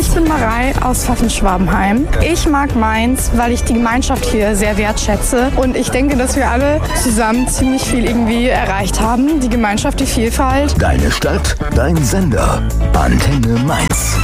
Ich bin Marei aus Pfaffenschwabenheim. Ich mag Mainz, weil ich die Gemeinschaft hier sehr wertschätze. Und ich denke, dass wir alle zusammen ziemlich viel irgendwie erreicht haben. Die Gemeinschaft, die Vielfalt. Deine Stadt, dein Sender. Antenne Mainz.